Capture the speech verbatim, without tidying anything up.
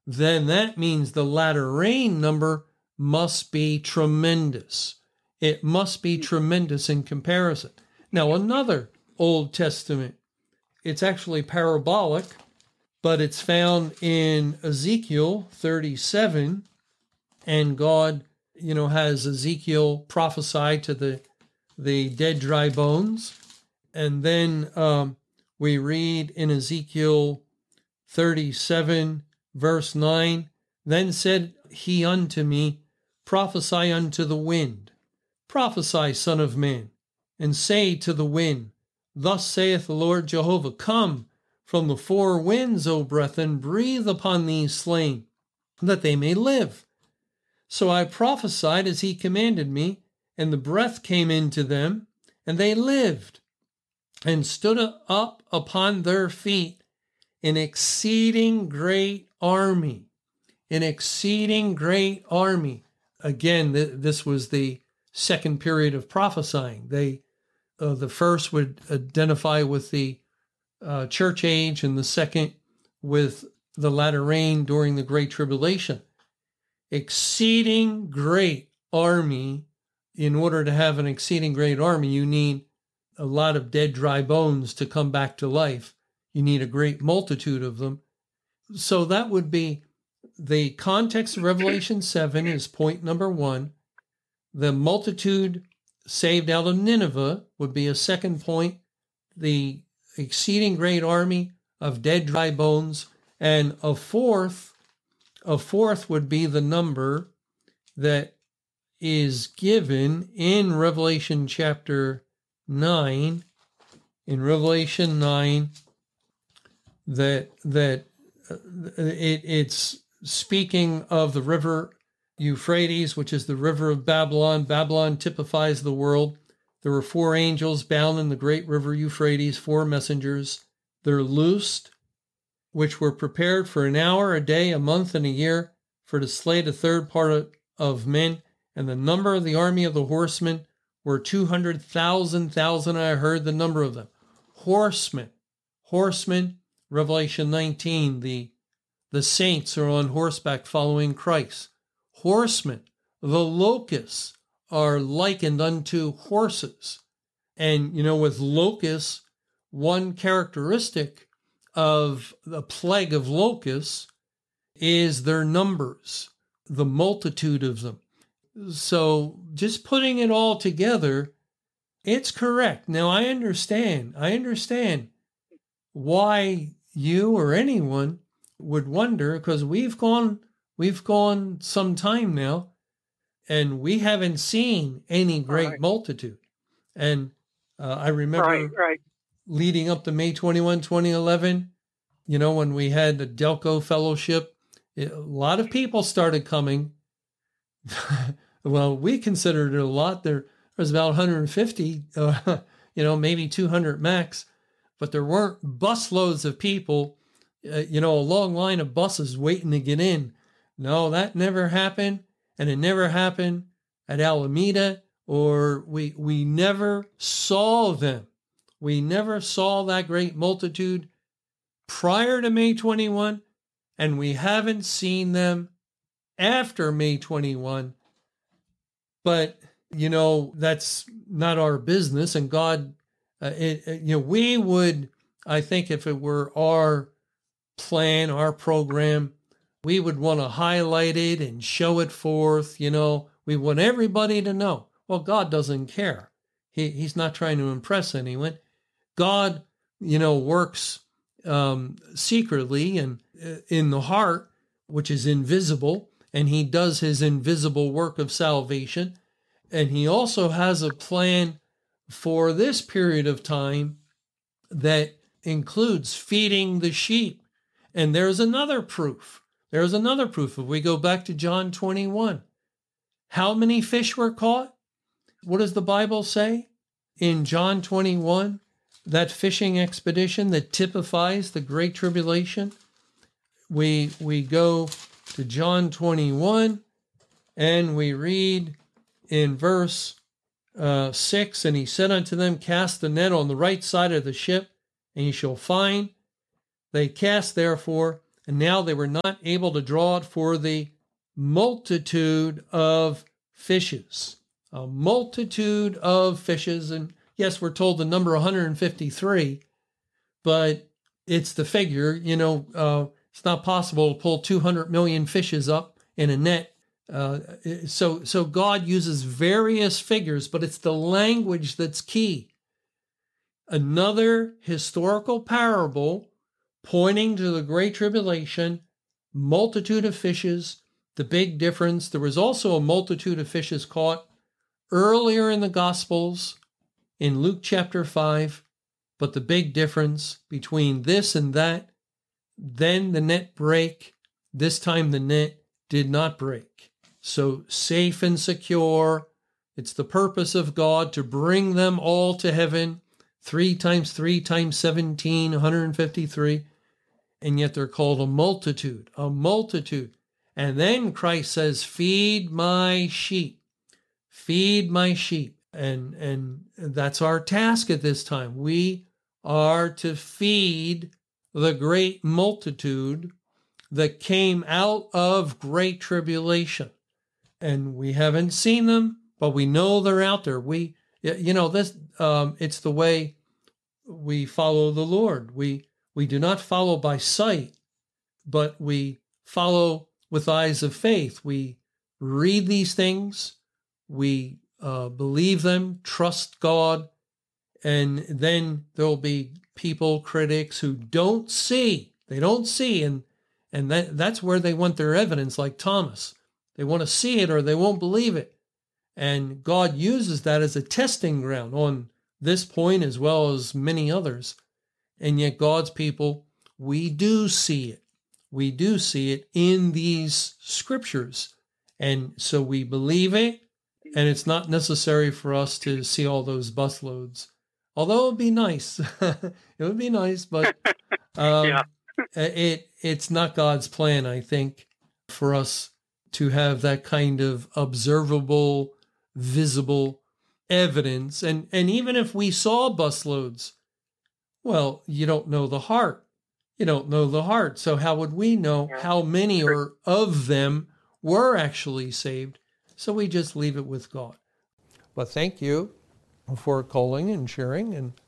then that means the latter rain number must be tremendous. It must be tremendous in comparison. Now, another Old Testament, it's actually parabolic, but it's found in Ezekiel thirty-seven, and God, you know, has Ezekiel prophesy to the, the dead dry bones. And then um, we read in Ezekiel thirty-seven, verse nine, then said he unto me, prophesy unto the wind, prophesy, son of man, and say to the wind, thus saith the Lord Jehovah, come from the four winds, O breath, and breathe upon these slain, that they may live. So I prophesied as he commanded me, and the breath came into them, and they lived, and stood up upon their feet, an exceeding great army, an exceeding great army. Again, th- this was the second period of prophesying. They, uh, the first would identify with the uh, church age, and the second with the latter rain during the Great Tribulation. Exceeding great army. In order to have an exceeding great army, you need a lot of dead, dry bones to come back to life. You need a great multitude of them. So that would be the context of Revelation seven is point number one. The multitude saved out of Nineveh would be a second point. The exceeding great army of dead, dry bones. And a fourth, a fourth would be the number that is given in Revelation chapter nine. In Revelation nine, that that uh, it, it's speaking of the river Euphrates, which is the river of Babylon. Babylon typifies the world. There were four angels bound in the great river Euphrates, four messengers. They're loosed, which were prepared for an hour, a day, a month, and a year, for to slay the third part of, of men. And the number of the army of the horsemen were two hundred thousand, thousand. I heard the number of them. Horsemen, horsemen, Revelation nineteen, the, the saints are on horseback following Christ. Horsemen, the locusts are likened unto horses. And, you know, with locusts, one characteristic of the plague of locusts is their numbers, the multitude of them. So just putting it all together, it's correct. Now, I understand. I understand why you or anyone would wonder, because we've gone, we've gone some time now, and we haven't seen any great right. multitude. And uh, I remember right, right. leading up to May twenty-first, twenty eleven, you know, when we had the Delco Fellowship, it, a lot of people started coming. Well, we considered it a lot. There was about one hundred fifty, uh, you know, maybe two hundred max, but there weren't busloads of people, uh, you know, a long line of buses waiting to get in. No, that never happened. And it never happened at Alameda, or we, we never saw them. We never saw that great multitude prior to May twenty-first, and we haven't seen them after May twenty-first. But, you know, that's not our business. And God, uh, it, it, you know, we would, I think if it were our plan, our program, we would want to highlight it and show it forth. You know, we want everybody to know. Well, God doesn't care. He, he's not trying to impress anyone. God, you know, works um, secretly and uh, in the heart, which is invisible, and he does his invisible work of salvation. And he also has a plan for this period of time that includes feeding the sheep. And there's another proof. There's another proof. If we go back to John twenty-one, how many fish were caught? What does the Bible say in John twenty-one? That fishing expedition that typifies the Great Tribulation. We, we go to John twenty-one and we read in verse uh, six, and he said unto them, cast the net on the right side of the ship, and ye shall find. They cast therefore, And now they were not able to draw it for the multitude of fishes. A multitude of fishes. And yes, we're told the number one hundred fifty-three, but it's the figure, you know, uh, it's not possible to pull two hundred million fishes up in a net. Uh, so, so God uses various figures, but it's the language that's key. Another historical parable pointing to the Great Tribulation, multitude of fishes. The big difference, there was also a multitude of fishes caught earlier in the Gospels in Luke chapter five, but the big difference between this and that, then the net break, this time the net did not break. So safe and secure. It's the purpose of God to bring them all to heaven. Three times three times seventeen, one hundred fifty-three. And yet they're called a multitude, a multitude. And then Christ says, feed my sheep, feed my sheep. And, and that's our task at this time. We are to feed the great multitude that came out of great tribulation. And we haven't seen them, but we know they're out there. We, you know, this, um, it's the way we follow the Lord. We, we do not follow by sight, but we follow with eyes of faith. We read these things, we uh, believe them, trust God, and then there'll be people, critics who don't see. They don't see, and and that, that's where they want their evidence, like Thomas. They want to see it or they won't believe it. And God uses that as a testing ground on this point as well as many others. And yet God's people, we do see it. We do see it in these scriptures. And so we believe it, and it's not necessary for us to see all those busloads. Although it would be nice. It would be nice, but um, yeah. it it's not God's plan, I think, for us to have that kind of observable, visible evidence. And, and even if we saw busloads, well, you don't know the heart. You don't know the heart. So how would we know how many or of them were actually saved? So we just leave it with God. But thank you for calling and sharing, and